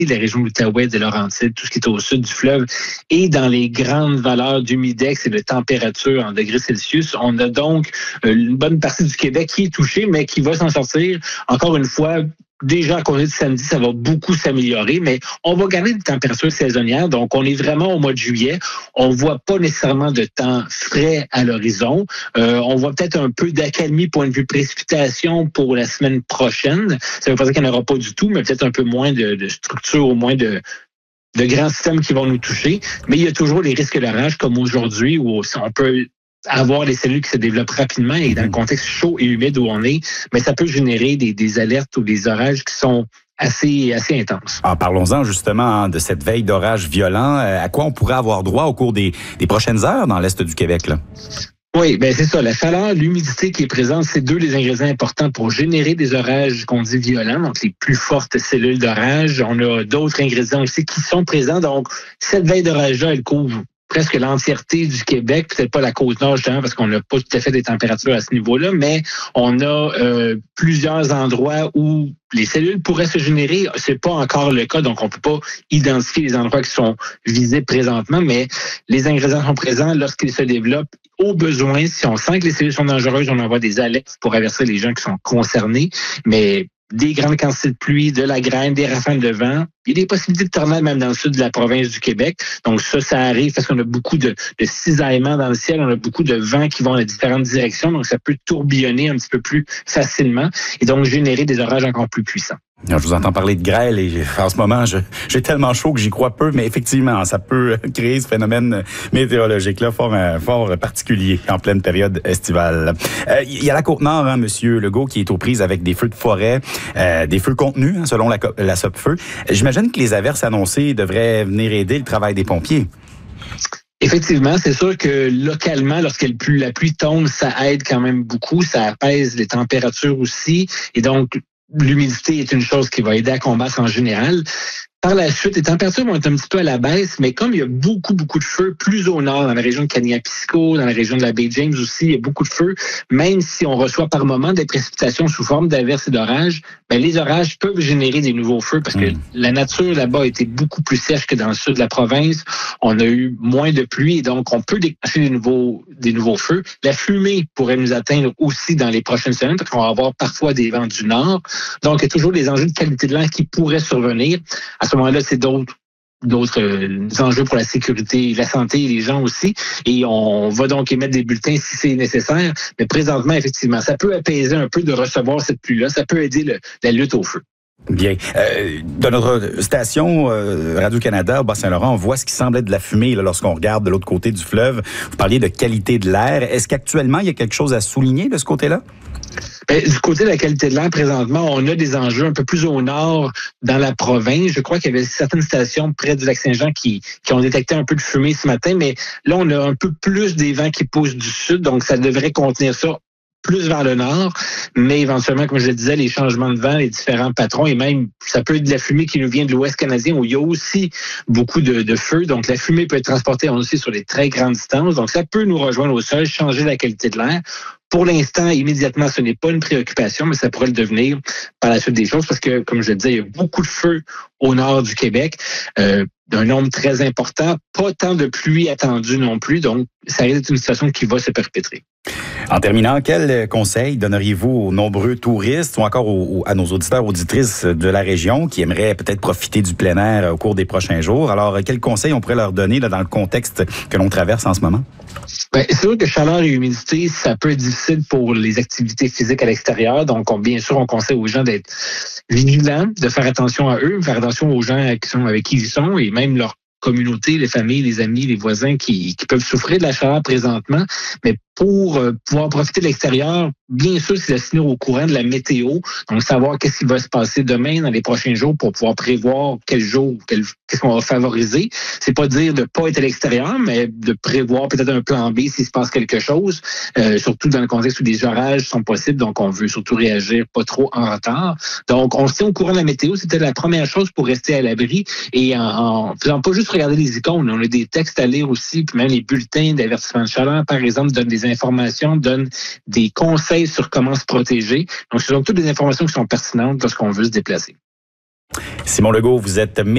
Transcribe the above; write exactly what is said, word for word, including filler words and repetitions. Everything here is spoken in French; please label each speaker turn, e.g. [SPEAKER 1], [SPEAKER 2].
[SPEAKER 1] la région de l'Outaouais, de Laurentides, tout ce qui est au sud du fleuve, et dans les grandes valeurs d'humidex et de température en degrés Celsius. On a donc une bonne partie du Québec qui est touchée, mais qui va s'en sortir. Encore une fois, déjà, à compter de samedi, ça va beaucoup s'améliorer, mais on va garder des températures saisonnières. Donc, on est vraiment au mois de juillet. On voit pas nécessairement de temps frais à l'horizon. Euh, on voit peut-être un peu d'accalmie point de vue précipitation pour la semaine prochaine. Ça veut pas dire qu'il n'y en aura pas du tout, mais peut-être un peu moins de, de structure, au moins de de grands systèmes qui vont nous toucher. Mais il y a toujours les risques d'orage, comme aujourd'hui, où on peut avoir les cellules qui se développent rapidement et dans le contexte chaud et humide où on est, mais ça peut générer des, des alertes ou des orages qui sont assez, assez intenses.
[SPEAKER 2] Ah, parlons-en justement de cette veille d'orage violent. À quoi on pourrait avoir droit au cours des, des prochaines heures dans l'est du Québec, là?
[SPEAKER 1] Oui, ben c'est ça. La chaleur, l'humidité qui est présente, c'est deux des ingrédients importants pour générer des orages qu'on dit violents, donc les plus fortes cellules d'orage. On a d'autres ingrédients aussi qui sont présents. Donc, cette veille d'orage-là, elle couvre presque l'entièreté du Québec, peut-être pas la Côte-Nord justement parce qu'on n'a pas tout à fait des températures à ce niveau-là, mais on a euh, plusieurs endroits où les cellules pourraient se générer. C'est pas encore le cas, donc on peut pas identifier les endroits qui sont visés présentement, mais les ingrédients sont présents lorsqu'ils se développent. Au besoin, si on sent que les cellules sont dangereuses, on envoie des alertes pour avertir les gens qui sont concernés, mais des grandes quantités de pluie, de la graine, des rafales de vent. Il y a des possibilités de tornades même dans le sud de la province du Québec. Donc ça, ça arrive parce qu'on a beaucoup de, de cisaillements dans le ciel. On a beaucoup de vents qui vont dans différentes directions. Donc ça peut tourbillonner un petit peu plus facilement et donc générer des orages encore plus puissants.
[SPEAKER 2] Je vous entends parler de grêle et en ce moment, je, j'ai tellement chaud que j'y crois peu, mais effectivement, ça peut créer ce phénomène météorologique-là fort, fort particulier en pleine période estivale. Euh, il y a la Côte-Nord, hein, Monsieur Legault, qui est aux prises avec des feux de forêt, euh, des feux contenus, hein, selon la, la Sopfeu. J'imagine que les averses annoncées devraient venir aider le travail des pompiers.
[SPEAKER 1] Effectivement, c'est sûr que localement, lorsque la pluie tombe, ça aide quand même beaucoup, ça apaise les températures aussi, et donc l'humidité est une chose qui va aider à combattre en général. Par la suite, les températures vont être un petit peu à la baisse, mais comme il y a beaucoup, beaucoup de feux plus au nord, dans la région de Kaniapisco, dans la région de la baie James aussi, il y a beaucoup de feux. Même si on reçoit par moment des précipitations sous forme d'averses et d'orages, ben les orages peuvent générer des nouveaux feux parce que mmh. la nature là-bas a été beaucoup plus sèche que dans le sud de la province. On a eu moins de pluie et donc on peut déclencher des nouveaux, des nouveaux feux. La fumée pourrait nous atteindre aussi dans les prochaines semaines parce qu'on va avoir parfois des vents du nord. Donc, il y a toujours des enjeux de qualité de l'air qui pourraient survenir. À ce moment-là, c'est d'autres d'autres euh, enjeux pour la sécurité, la santé et les gens aussi. Et on va donc émettre des bulletins si c'est nécessaire. Mais présentement, effectivement, ça peut apaiser un peu de recevoir cette pluie-là. Ça peut aider le, la lutte au feu.
[SPEAKER 2] Bien. Euh, dans notre station euh, Radio-Canada, au Bas-Saint-Laurent, on voit ce qui semble être de la fumée là, lorsqu'on regarde de l'autre côté du fleuve. Vous parliez de qualité de l'air. Est-ce qu'actuellement, il y a quelque chose à souligner de ce côté-là?
[SPEAKER 1] Bien, du côté de la qualité de l'air, présentement, on a des enjeux un peu plus au nord dans la province. Je crois qu'il y avait certaines stations près du lac Saint-Jean qui, qui ont détecté un peu de fumée ce matin, mais là, on a un peu plus des vents qui poussent du sud, donc ça devrait contenir ça plus vers le nord, mais éventuellement, comme je le disais, les changements de vent, les différents patrons, et même, ça peut être de la fumée qui nous vient de l'Ouest canadien, où il y a aussi beaucoup de, de feu, donc la fumée peut être transportée aussi sur des très grandes distances, donc ça peut nous rejoindre au sol, changer la qualité de l'air. Pour l'instant, immédiatement, ce n'est pas une préoccupation, mais ça pourrait le devenir par la suite des choses, parce que, comme je le disais, il y a beaucoup de feu au nord du Québec, euh, d'un nombre très important, pas tant de pluie attendue non plus, donc ça risque d'être une situation qui va se perpétrer.
[SPEAKER 2] En terminant, quel conseil donneriez-vous aux nombreux touristes ou encore aux, à nos auditeurs, auditrices de la région qui aimeraient peut-être profiter du plein air au cours des prochains jours? Alors, quels conseils on pourrait leur donner là, dans le contexte que l'on traverse en ce moment?
[SPEAKER 1] Bien, c'est sûr que chaleur et humidité, ça peut être difficile pour les activités physiques à l'extérieur. Donc, on, bien sûr, on conseille aux gens d'être vigilants, de faire attention à eux, de faire attention aux gens qui sont avec qui ils sont et même leur communauté, les familles, les amis, les voisins qui, qui peuvent souffrir de la chaleur présentement. Mais pour euh, pouvoir profiter de l'extérieur, bien sûr, c'est de se tenir au courant de la météo. Donc, savoir qu'est-ce qui va se passer demain, dans les prochains jours, pour pouvoir prévoir quel jour, quel, qu'est-ce qu'on va favoriser. C'est pas dire de pas être à l'extérieur, mais de prévoir peut-être un plan B s'il se passe quelque chose, euh, surtout dans le contexte où des orages sont possibles. Donc, on veut surtout réagir pas trop en retard. Donc, on se tient au courant de la météo. C'était la première chose pour rester à l'abri et en, en faisant pas juste regarder les icônes. On a des textes à lire aussi, puis même les bulletins d'avertissement de chaleur, par exemple, donnent des informations, donnent des conseils sur comment se protéger. Donc, ce sont toutes des informations qui sont pertinentes lorsqu'on veut se déplacer.
[SPEAKER 2] Simon Legault, vous êtes